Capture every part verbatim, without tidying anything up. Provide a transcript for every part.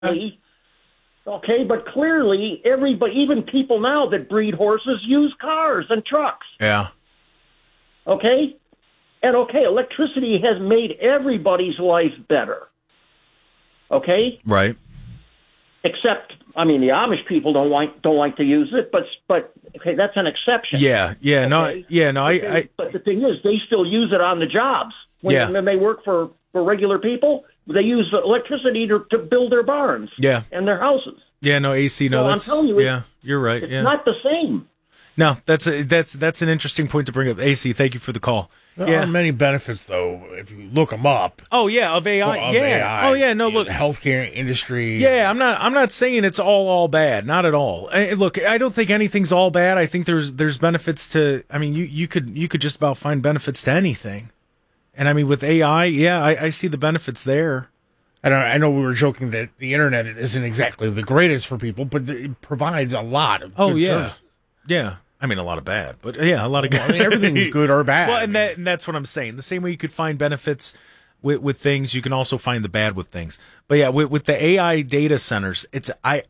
Okay, but clearly, everybody, even people now that breed horses, use cars and trucks. Yeah. Okay? And okay, electricity has made everybody's life better. Okay? Right. Except, I mean, the Amish people don't like don't like to use it, but but okay, that's an exception. Yeah, yeah, okay? no, yeah, no. But, I, they, I. But the thing is, they still use it on the jobs. When, Yeah. when they work for, for regular people, they use electricity to, to build their barns. Yeah. And their houses. Yeah, no, A C, no, So that's, I'm telling you, yeah, you're right. It's yeah. not the same. No, that's a, that's that's an interesting point to bring up. A C, thank you for the call. There yeah. are many benefits, though, if you look them up. Oh yeah, of A I. Well, of yeah. A I, oh yeah. No, look, the healthcare industry. Yeah, I'm not. I'm not saying it's all all bad. Not at all. I, look, I don't think anything's all bad. I think there's there's benefits to. I mean, you you could you could just about find benefits to anything. And I mean, with A I, yeah, I, I see the benefits there. I don't. I know we were joking that the internet isn't exactly the greatest for people, but it provides a lot of. Oh good yeah, service. yeah. I mean, a lot of bad, but yeah, a lot of good. Well, I mean, everything's good or bad. Well, and that and that's what I'm saying. The same way you could find benefits with with things, you can also find the bad with things. But yeah, with, with the A I data centers, it's I.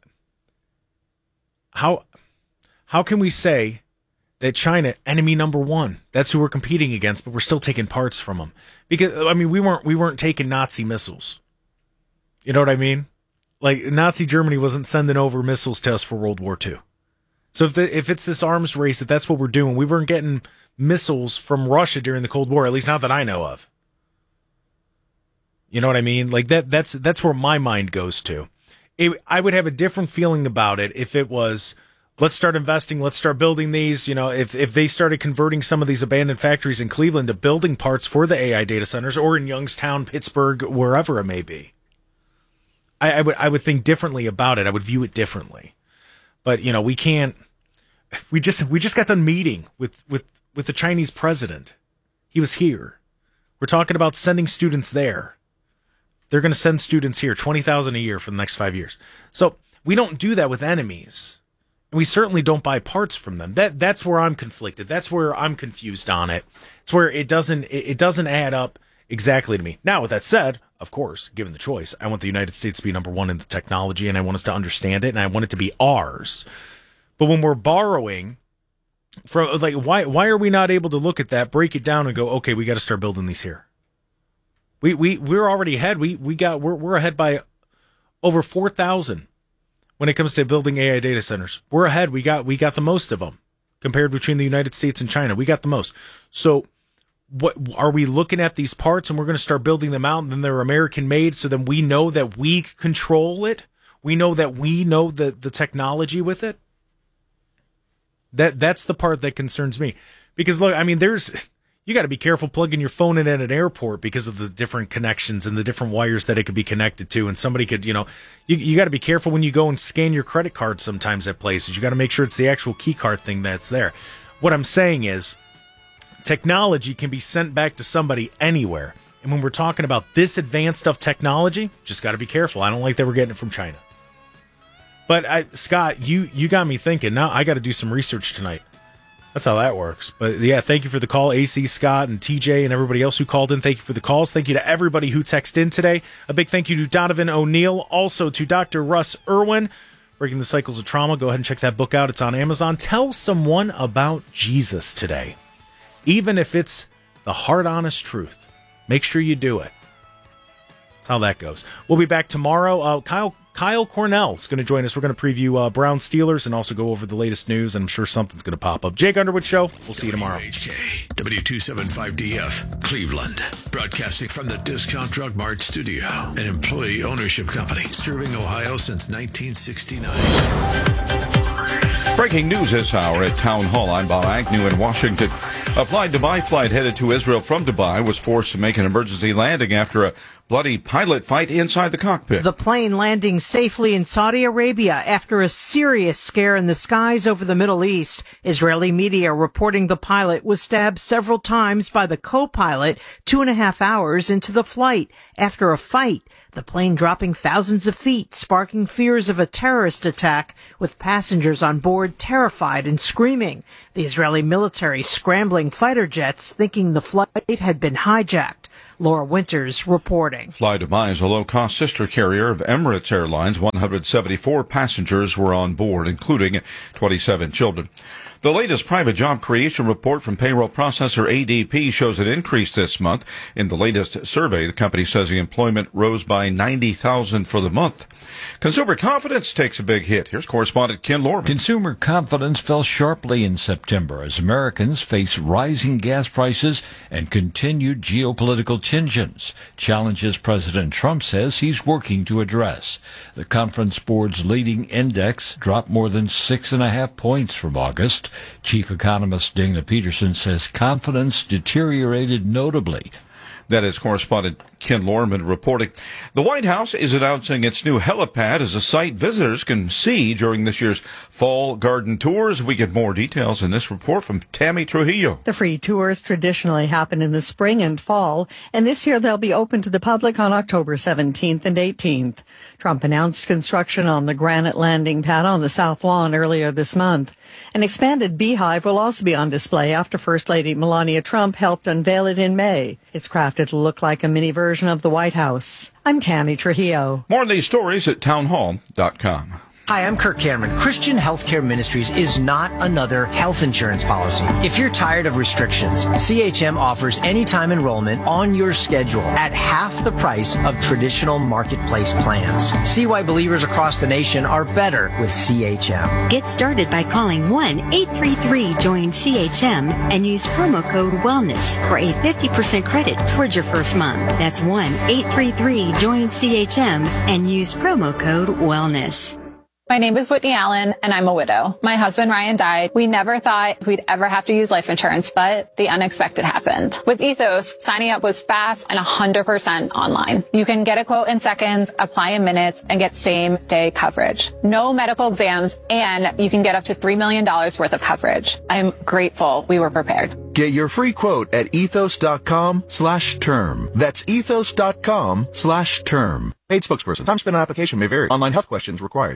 How how can we say that China, enemy number one, that's who we're competing against, but we're still taking parts from them? Because I mean, we weren't we weren't taking Nazi missiles. You know what I mean? Like Nazi Germany wasn't sending over missiles to us for World War Two. So if the, if it's this arms race, if that's what we're doing, we weren't getting missiles from Russia during the Cold War, at least not that I know of. You know what I mean? Like that that's that's where my mind goes to. It, I would have a different feeling about it if it was, let's start investing, let's start building these. You know, if if they started converting some of these abandoned factories in Cleveland to building parts for the A I data centers, or in Youngstown, Pittsburgh, wherever it may be. I, I would I would think differently about it. I would view it differently. But, you know, we can't, we just, we just got done meeting with, with, with the Chinese president. He was here. We're talking about sending students there. They're going to send students here, twenty thousand a year for the next five years. So we don't do that with enemies. And we certainly don't buy parts from them. That, that's where I'm conflicted. That's where I'm confused on it. It's where it doesn't, it, it doesn't add up exactly to me. Now, with that said, of course, given the choice, I want the United States to be number one in the technology, and I want us to understand it, and I want it to be ours. But when we're borrowing from, like, why why are we not able to look at that, break it down, and go, okay, we got to start building these here? We we we're already ahead. We we got we're we're ahead by over four thousand when it comes to building A I data centers. We're ahead. We got we got the most of them compared between the United States and China. We got the most. So. What are we looking at these parts and we're going to start building them out and then they're American made. So then we know that we control it. We know that we know the, the technology with it. That that's the part that concerns me because look, I mean, there's, you got to be careful plugging your phone in at an airport because of the different connections and the different wires that it could be connected to. And somebody could, you know, you, you got to be careful when you go and scan your credit card sometimes at places. You got to make sure it's the actual key card thing that's there. What I'm saying is, technology can be sent back to somebody anywhere. And when we're talking about this advanced stuff technology, just got to be careful. I don't like that we're getting it from China. But I, Scott, you, you got me thinking. Now I got to do some research tonight. That's how that works. But yeah, thank you for the call, A C, Scott, and T J, and everybody else who called in. Thank you for the calls. Thank you to everybody who texted in today. A big thank you to Donovan O'Neill. Also to Doctor Russ Irwin, Breaking the Cycles of Trauma. Go ahead and check that book out. It's on Amazon. Tell someone about Jesus today. Even if it's the hard, honest truth, make sure you do it. That's how that goes. We'll be back tomorrow. Uh, Kyle Kyle Cornell is going to join us. We're going to preview uh, Brown Steelers and also go over the latest news. And I'm sure something's going to pop up. Jake Underwood Show. We'll see you tomorrow. W H K, W two seventy-five D F, Cleveland. Broadcasting from the Discount Drug Mart studio. An employee ownership company serving Ohio since nineteen sixty-nine. Breaking news this hour at Town Hall. I'm Bob Agnew in Washington. A Fly Dubai flight headed to Israel from Dubai was forced to make an emergency landing after a bloody pilot fight inside the cockpit. The plane landing safely in Saudi Arabia after a serious scare in the skies over the Middle East. Israeli media reporting the pilot was stabbed several times by the co-pilot two and a half hours into the flight after a fight. the plane dropping thousands of feet, sparking fears of a terrorist attack, with passengers on board terrified and screaming. The Israeli military scrambling fighter jets, thinking the flight had been hijacked. Laura Winters reporting. Fly Dubai is a low-cost sister carrier of Emirates Airlines. one hundred seventy-four passengers were on board, including twenty-seven children. The latest private job creation report from payroll processor A D P shows an increase this month. In the latest survey, the company says the employment rose by ninety thousand for the month. Consumer confidence takes a big hit. Here's correspondent Ken Lorman. Consumer confidence fell sharply in September as Americans face rising gas prices and continued geopolitical tensions, challenges President Trump says he's working to address. The Conference Board's leading index dropped more than six and a half points from August. Chief economist Dana Peterson says confidence deteriorated notably. That is correspondent Ken Lorman reporting. The White House is announcing its new helipad as a site visitors can see during this year's fall garden tours. We get more details in this report from Tammy Trujillo. The free tours traditionally happen in the spring and fall, and this year they'll be open to the public on October seventeenth and eighteenth. Trump announced construction on the granite landing pad on the South Lawn earlier this month. An expanded beehive will also be on display after First Lady Melania Trump helped unveil it in May. It's crafted to look like a mini version of the White House. I'm Tammy Trujillo. More on these stories at townhall dot com. Hi, I'm Kirk Cameron. Christian Healthcare Ministries is not another health insurance policy. If you're tired of restrictions, C H M offers anytime enrollment on your schedule at half the price of traditional marketplace plans. See why believers across the nation are better with C H M. Get started by calling one eight three three join C H M and use promo code WELLNESS for a fifty percent credit towards your first month. That's one eight three three join C H M and use promo code WELLNESS. My name is Whitney Allen, and I'm a widow. My husband, Ryan, died. We never thought we'd ever have to use life insurance, but the unexpected happened. With Ethos, signing up was fast and one hundred percent online. You can get a quote in seconds, apply in minutes, and get same-day coverage. No medical exams, and you can get up to three million dollars worth of coverage. I'm grateful we were prepared. Get your free quote at ethos.com slash term. That's ethos.com slash term. Paid spokesperson. Time spent on application may vary. Online health questions required.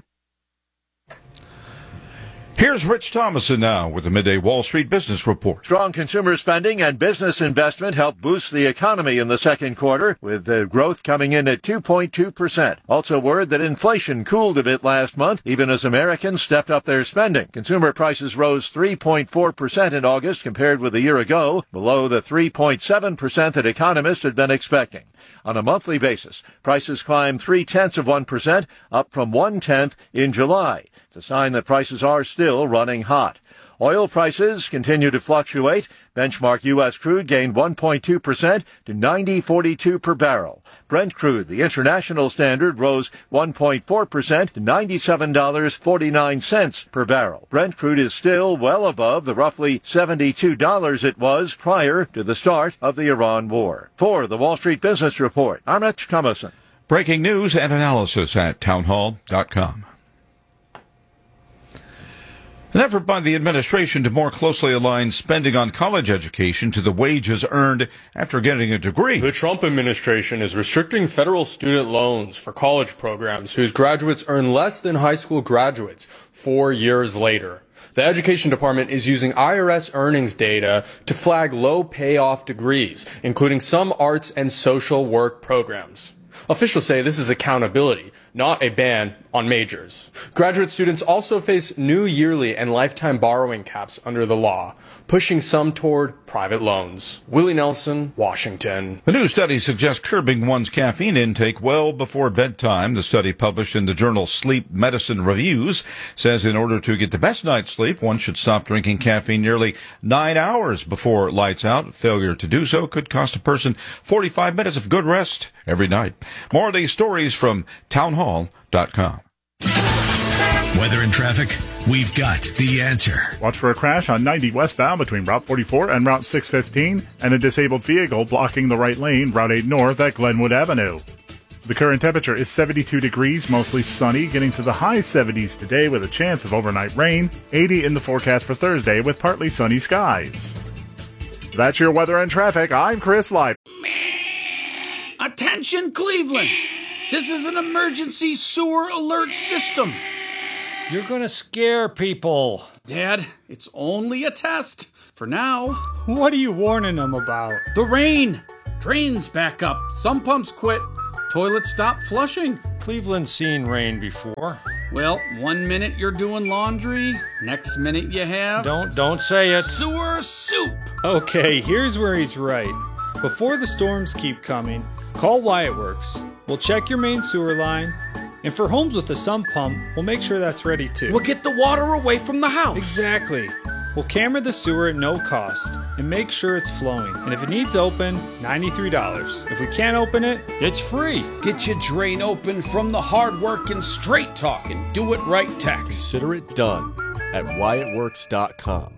Here's Rich Thomason now with the Midday Wall Street Business Report. Strong consumer spending and business investment helped boost the economy in the second quarter, with the growth coming in at two point two percent. Also word that inflation cooled a bit last month, even as Americans stepped up their spending. Consumer prices rose three point four percent in August compared with a year ago, below the three point seven percent that economists had been expecting. On a monthly basis, prices climbed three-tenths of one percent, up from one-tenth in July. It's a sign that prices are still running hot. Oil prices continue to fluctuate. Benchmark U S crude gained one point two percent to ninety forty-two per barrel. Brent crude, the international standard, rose one point four percent to ninety-seven dollars and forty-nine cents per barrel. Brent crude is still well above the roughly seventy-two dollars it was prior to the start of the Iran war. For the Wall Street Business Report, I'm Rich Thomason. Breaking news and analysis at townhall dot com. An effort by the administration to more closely align spending on college education to the wages earned after getting a degree. The Trump administration is restricting federal student loans for college programs whose graduates earn less than high school graduates four years later. The Education Department is using I R S earnings data to flag low payoff degrees, including some arts and social work programs. Officials say this is accountability, not a ban on majors. Graduate students also face new yearly and lifetime borrowing caps under the law, pushing some toward private loans. Willie Nelson, Washington. A new study suggests curbing one's caffeine intake well before bedtime. The study, published in the journal Sleep Medicine Reviews, says in order to get the best night's sleep, one should stop drinking caffeine nearly nine hours before lights out. Failure to do so could cost a person forty-five minutes of good rest every night. More of these stories from townhall dot com. Weather and traffic, we've got the answer. Watch for a crash on ninety westbound between Route forty-four and Route six fifteen, and a disabled vehicle blocking the right lane, Route eight north at Glenwood Avenue. The current temperature is seventy-two degrees, mostly sunny, getting to the high seventies today with a chance of overnight rain, eighty in the forecast for Thursday with partly sunny skies. That's your weather and traffic. I'm Chris Light. Attention, Cleveland! This is an emergency sewer alert system. You're gonna scare people. Dad, it's only a test. For now. What are you warning them about? The rain. Drains back up. Some pumps quit. Toilets stop flushing. Cleveland's seen rain before. Well, one minute you're doing laundry, next minute you have... Don't, don't say it. Sewer soup. Okay, here's where he's right. Before the storms keep coming, call Wyatt Works. We'll check your main sewer line, and for homes with a sump pump, we'll make sure that's ready too. We'll get the water away from the house. Exactly. We'll camera the sewer at no cost and make sure it's flowing. And if it needs open, ninety-three dollars. If we can't open it, it's free. Get your drain open from the hard-working, straight-talking, do-it-right tax. Consider it done at Wyatt Works dot com.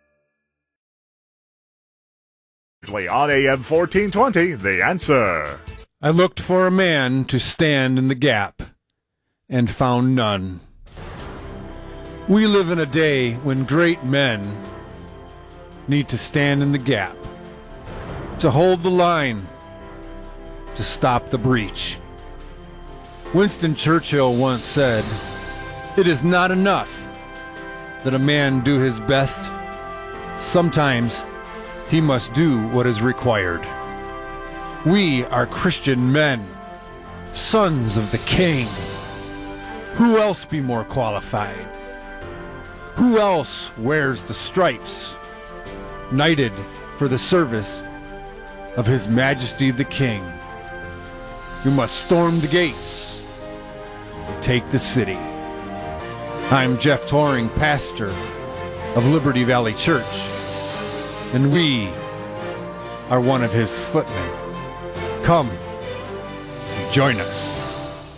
On A M fourteen twenty, The Answer. I looked for a man to stand in the gap and found none. We live in a day when great men need to stand in the gap, to hold the line, to stop the breach. Winston Churchill once said, "It is not enough that a man do his best. Sometimes he must do what is required." We are Christian men, sons of the King. Who else be more qualified? Who else wears the stripes, knighted for the service of His Majesty the King? You must storm the gates, take the city. I'm Jeff Toring, pastor of Liberty Valley Church, and we are one of His footmen. Come, join us.